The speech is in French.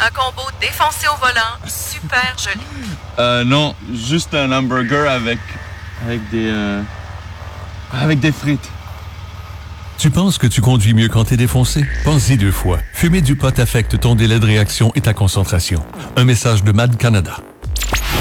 Un combo défoncé au volant, super joli. Non, juste un hamburger avec des frites. Tu penses que tu conduis mieux quand t'es défoncé? Pense-y 2 fois. Fumer du pot affecte ton délai de réaction et ta concentration. Un message de MAD Canada.